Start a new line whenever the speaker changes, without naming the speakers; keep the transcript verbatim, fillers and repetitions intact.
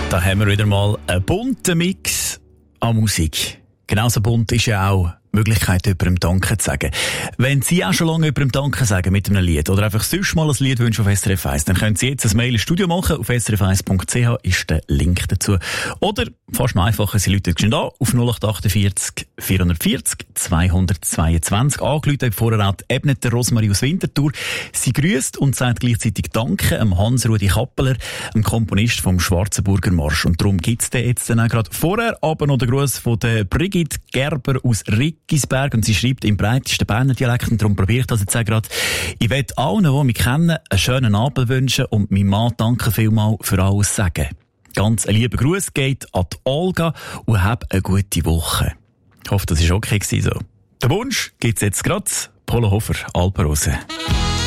Da haben wir wieder mal einen bunten Mix an Musik. Genauso bunt ist ja auch die Möglichkeit, jemandem Danke zu sagen. Wenn Sie auch schon lange jemandem Danke sagen mit einem Lied oder einfach sonst mal ein Lied wünschen auf S R F eins, dann können Sie jetzt ein Mail ins Studio machen. Auf s r f eins punkt c h ist der Link dazu. Oder, fast noch einfacher, Sie rufen schon an auf null acht achtundvierzig vierhundertvierzig zweihundertzweiundzwanzig. Angerufen vorher auch die Ebneter Rosmarie aus Winterthur. Sie grüßt und sagt gleichzeitig Danke am Hans-Rudi Kappeler, dem Komponist vom Schwarzenburger Marsch. Und darum gibt's den jetzt dann auch gerade vorher aber noch den Gruß von der Brigitte Gerber aus Riggisberg. Und sie schreibt im breitesten Berner Dialekt, und darum probiere ich das jetzt auch gerade. Ich will allen, die mich kennen, einen schönen Abend wünschen und meinem Mann danke vielmal für alles sagen. Ganz ein lieber Gruß geht an die Olga und hab eine gute Woche. Ich hoffe, das war okay so. Der Wunsch gibt's jetzt gerade. Polo Hofer, Alpenrose.